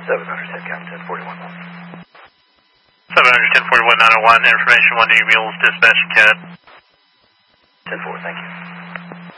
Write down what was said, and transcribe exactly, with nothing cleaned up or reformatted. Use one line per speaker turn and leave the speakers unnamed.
seven hundred ten, Captain ten forty-one.
seven hundred ten forty-one nine oh one, information one to your mules, dispatch C A D.
ten four, thank you.